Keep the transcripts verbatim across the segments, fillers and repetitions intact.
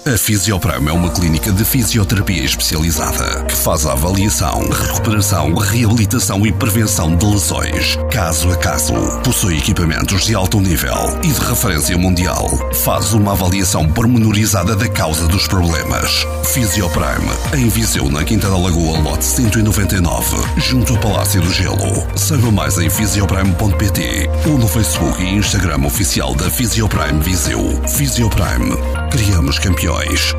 A Fisioprime é uma clínica de fisioterapia especializada que faz a avaliação, recuperação, reabilitação e prevenção de lesões, caso a caso. Possui equipamentos de alto nível e de referência mundial. Faz uma avaliação pormenorizada da causa dos problemas. Fisioprime, em Viseu, na Quinta da Lagoa, lote cento e noventa e nove, junto ao Palácio do Gelo. Saiba mais em fisioprime ponto pt ou no Facebook e Instagram oficial da Fisioprime Viseu. Fisioprime. Criamos campeões.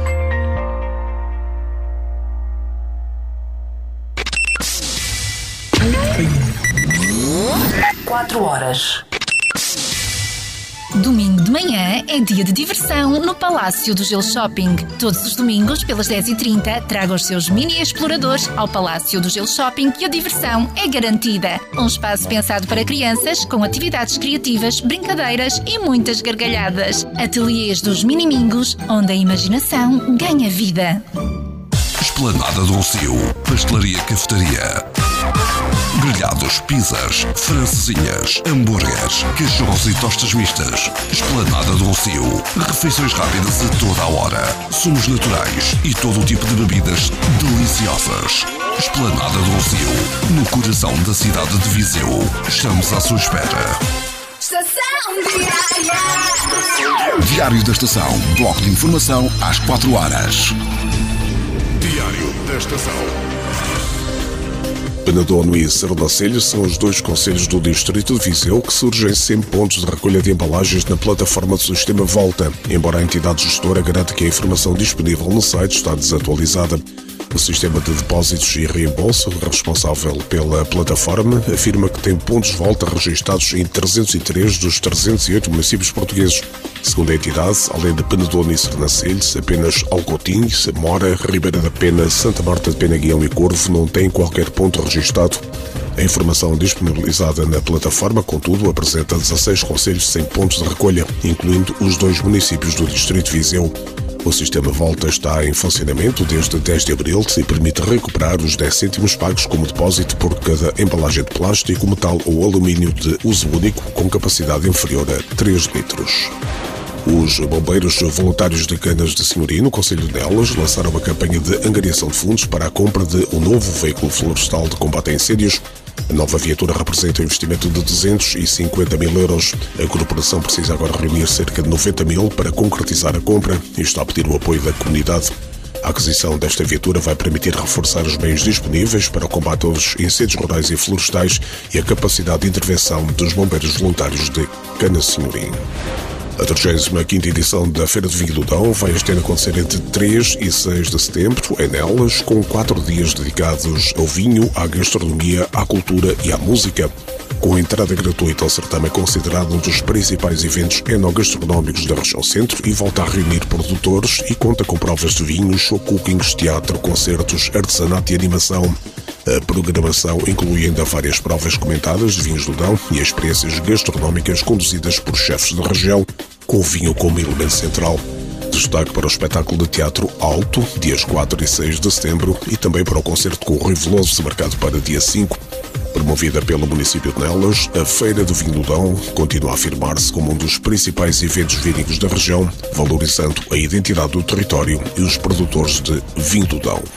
Quatro horas. Domingo de manhã é dia de diversão no Palácio do Gelo Shopping. Todos os domingos, pelas dez e trinta, traga os seus mini exploradores ao Palácio do Gelo Shopping e a diversão é garantida. Um espaço pensado para crianças, com atividades criativas, brincadeiras e muitas gargalhadas. Ateliês dos Minimingos, onde a imaginação ganha vida. Esplanada do Rocio, pastelaria cafetaria. Grelhados, pizzas, francesinhas, hambúrgueres, cachorros e tostas mistas. Esplanada do Rocio. Refeições rápidas a toda a hora. Sumos naturais e todo o tipo de bebidas deliciosas. Esplanada do Rocio. No coração da cidade de Viseu. Estamos à sua espera. Estação Diária. Diário da Estação. Bloco de informação às quatro horas. Diário da Estação. Penedono e Sernancelho são os dois concelhos do distrito de Viseu que surgem sem pontos de recolha de embalagens na plataforma do sistema Volta, embora a entidade gestora garante que a informação disponível no site está desatualizada. O sistema de depósitos e reembolso, responsável pela plataforma, afirma que tem pontos de volta registados em trezentos e três dos trezentos e oito municípios portugueses. Segundo a entidade, além de Penedono e Sernancelhos, apenas Alcotim, Mora, Ribeira da Pena, Santa Marta de Penaguião e Corvo não têm qualquer ponto registado. A informação disponibilizada na plataforma, contudo, apresenta dezasseis concelhos sem pontos de recolha, incluindo os dois municípios do distrito de Viseu. O sistema Volta está em funcionamento desde dez de abril e permite recuperar os dez cêntimos pagos como depósito por cada embalagem de plástico, metal ou alumínio de uso único com capacidade inferior a três litros. Os bombeiros voluntários de Canas de Senhoria, no concelho de Nelas, lançaram uma campanha de angariação de fundos para a compra de um novo veículo florestal de combate a incêndios. A nova viatura representa um investimento de duzentos e cinquenta mil euros. A corporação precisa agora reunir cerca de noventa mil para concretizar a compra e está a pedir o apoio da comunidade. A aquisição desta viatura vai permitir reforçar os meios disponíveis para o combate aos incêndios rurais e florestais e a capacidade de intervenção dos bombeiros voluntários de Canas de Senhoria. A trigésima quinta edição da Feira de Vinho do Dão vai este ano acontecer entre três e seis de setembro, em Nelas, com quatro dias dedicados ao vinho, à gastronomia, à cultura e à música. Com a entrada gratuita, o certame é considerado um dos principais eventos enogastronómicos da região centro e volta a reunir produtores e conta com provas de vinhos, show cookings, teatro, concertos, artesanato e animação. A programação inclui ainda várias provas comentadas de vinhos do Dão e experiências gastronómicas conduzidas por chefes da região, com o vinho como elemento central. Destaque para o espetáculo de teatro Alto, dias quatro e seis de setembro, e também para o concerto com o Rui Veloso, marcado para dia cinco. Promovida pelo município de Nelas, a Feira do Vinho do Dão continua a afirmar-se como um dos principais eventos vínicos da região, valorizando a identidade do território e os produtores de vinho do Dão.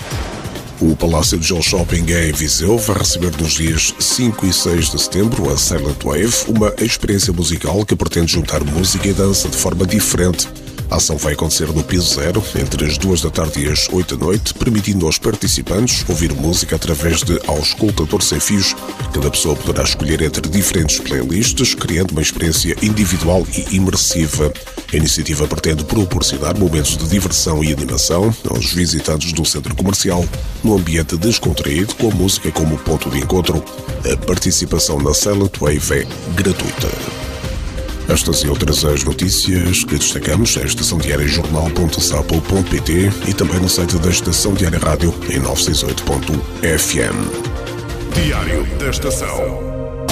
O Palácio do Gelo Shopping em Viseu vai receber nos dias cinco e seis de setembro a Silent Wave, uma experiência musical que pretende juntar música e dança de forma diferente. A ação vai acontecer no piso zero, entre as duas da tarde e as oito da noite, permitindo aos participantes ouvir música através de auscultador sem fios. Cada pessoa poderá escolher entre diferentes playlists, criando uma experiência individual e imersiva. A iniciativa pretende proporcionar momentos de diversão e animação aos visitantes do centro comercial, num ambiente descontraído, com a música como ponto de encontro. A participação na Silent Wave é gratuita. Estas e outras as notícias que destacamos na Estação Diária Jornal ponto sapo ponto pt e também no site da Estação Diária Rádio em novecentos e sessenta e oito ponto f m. Diário da Estação.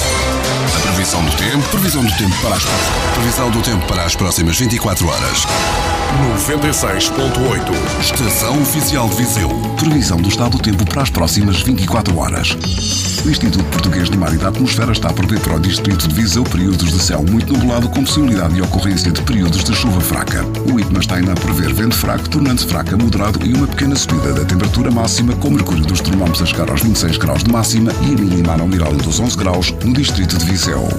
A previsão do tempo, previsão do tempo para as, previsão do tempo para as próximas vinte e quatro horas. noventa e seis ponto oito. Estação Oficial de Viseu. Previsão do estado do tempo para as próximas vinte e quatro horas. O Instituto Português de Mar e da Atmosfera está a prever para o distrito de Viseu períodos de céu muito nublado com possibilidade de ocorrência de períodos de chuva fraca. O IPMA está ainda a prever vento fraco, tornando-se fraco a moderado e uma pequena subida da temperatura máxima, com o mercúrio dos termómetros a chegar aos vinte e seis graus de máxima e a mínima a não ir além dos onze graus no distrito de Viseu.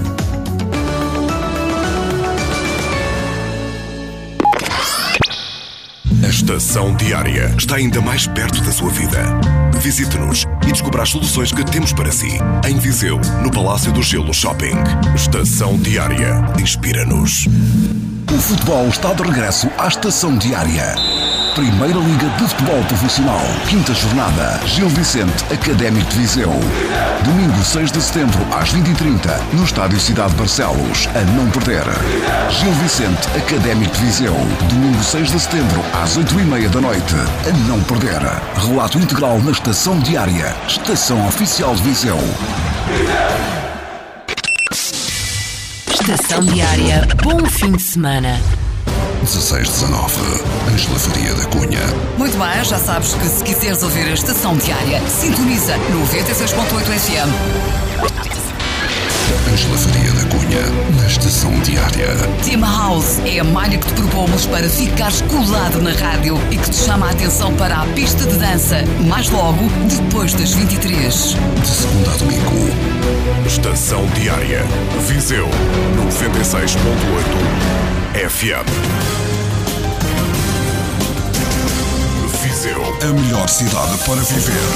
A Estação Diária está ainda mais perto da sua vida. Visite-nos e descubra as soluções que temos para si. Em Viseu, no Palácio do Gelo Shopping. Estação Diária. Inspira-nos. O futebol está de regresso à Estação Diária. Primeira Liga de Futebol Profissional. Quinta jornada. Gil Vicente, Académico de Viseu. Domingo seis de setembro, às vinte e trinta, no Estádio Cidade de Barcelos. A não perder. Gil Vicente, Académico de Viseu. Domingo seis de setembro, às oito e meia da noite. A não perder. Relato integral na Estação Diária. Estação Oficial de Viseu. Estação Diária. Bom fim de semana. dezasseis dezanove. Ângela Faria da Cunha. Muito bem, já sabes que se quiseres ouvir a Estação Diária, sintoniza noventa e seis ponto oito F M. Ângela Faria da Cunha, na Estação Diária. Tema House é a malha que te propomos para ficares colado na rádio e que te chama a atenção para a pista de dança, mais logo, depois das vinte e três. De segunda a domingo. Estação Diária. Viseu, noventa e seis ponto oito F M. Viseu, A melhor cidade para viver.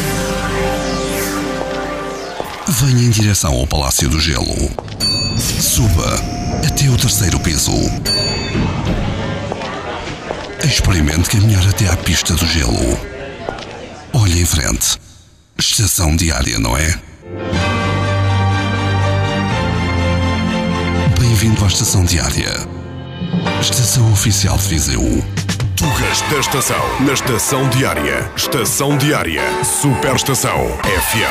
Venha em direção ao Palácio do Gelo. Suba até o terceiro piso. Experimente caminhar até à pista do gelo. Olhe em frente. Estação Diária, não é? Bem-vindo à Estação Diária. Estação Oficial de Viseu. Tugas da Estação. Na Estação Diária. Estação Diária. Superestação F M.